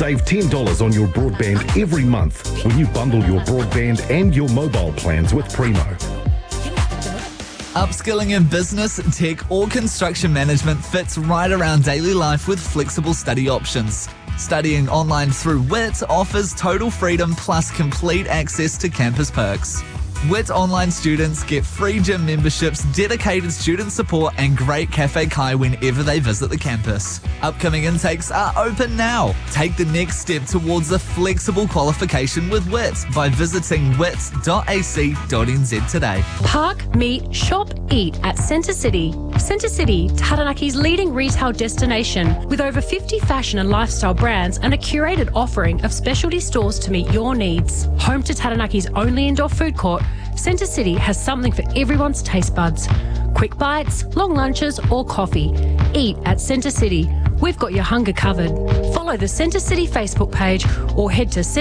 Save $10 on your broadband every month when you bundle your broadband and your mobile plans with Primo. Upskilling in business, tech or construction management fits right around daily life with flexible study options. Studying online through WIT offers total freedom plus complete access to campus perks. WIT online students get free gym memberships, dedicated student support and great Cafe Kai whenever they visit the campus. Upcoming intakes are open now. Take the next step towards a flexible qualification with WIT by visiting wit.ac.nz today. Park, meet, shop, eat at Centre City. Centre City, Taranaki's leading retail destination with over 50 fashion and lifestyle brands and a curated offering of specialty stores to meet your needs. Home to Taranaki's only indoor food court, Centre City has something for everyone's taste buds. Quick bites, long lunches or coffee. Eat at Centre City. We've got your hunger covered. Follow the Centre City Facebook page or head to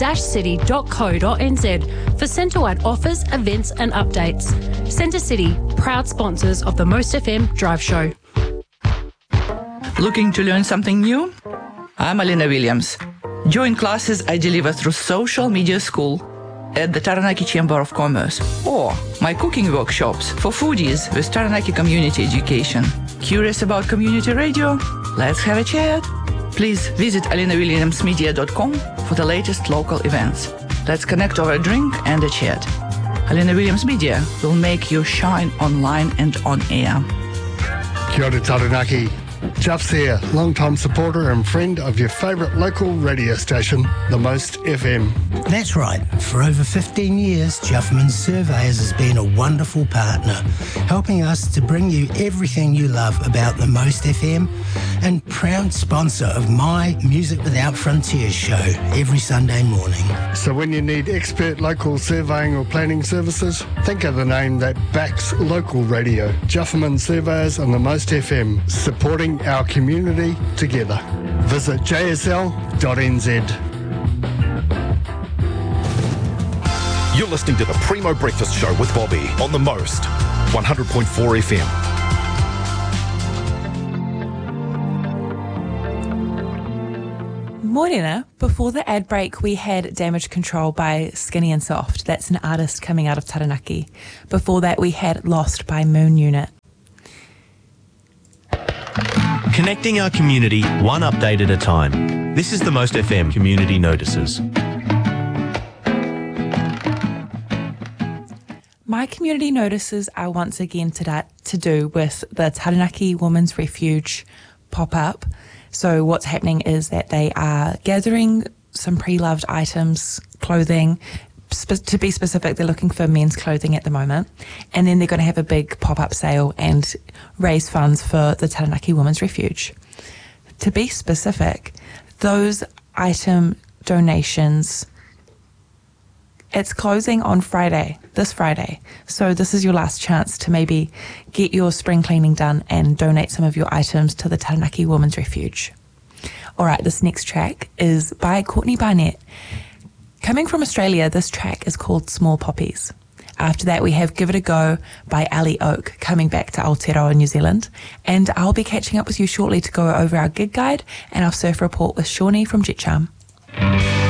centre-city.co.nz for centre-wide offers, events and updates. Centre City, proud sponsors of the Most FM Drive Show. Looking to learn something new? I'm Alina Williams. Join classes I deliver through Social Media School at the Taranaki Chamber of Commerce, or my cooking workshops for foodies with Taranaki Community Education. Curious about community radio? Let's have a chat. Please visit alinawilliamsmedia.com for the latest local events. Let's connect over a drink and a chat. Alina Williams Media will make you shine online and on air. Kia ora Taranaki. Juff's here, long-time supporter and friend of your favourite local radio station, The Most FM. That's right. For over 15 years, Juffman Surveyors has been a wonderful partner, helping us to bring you everything you love about The Most FM, and proud sponsor of my Music Without Frontiers show every Sunday morning. So when you need expert local surveying or planning services, think of the name that backs local radio. Juffman Surveyors on The Most FM, supporting our community together. Visit jsl.nz. You're listening to the Primo Breakfast Show with Bobby on The Most, 100.4 FM. Morena, before the ad break, we had Damage Control by Skinny and Soft. That's an artist coming out of Taranaki. Before that, we had Lost by Moon Unit. Connecting our community one update at a time. This is the Most FM Community Notices. My community notices are once again to do with the Taranaki Women's Refuge pop-up. So what's happening is that they are gathering some pre-loved items, clothing. To be specific, they're looking for men's clothing at the moment. And then they're going to have a big pop-up sale and raise funds for the Taranaki Women's Refuge. To be specific, those item donations, it's closing on Friday, this Friday. So this is your last chance to maybe get your spring cleaning done and donate some of your items to the Taranaki Women's Refuge. All right, this next track is by Courtney Barnett. Coming from Australia, this track is called Small Poppies. After that, we have Give It A Go by Ali Oak, coming back to Aotearoa, New Zealand. And I'll be catching up with you shortly to go over our gig guide and our surf report with Shawnee from Jet Charm.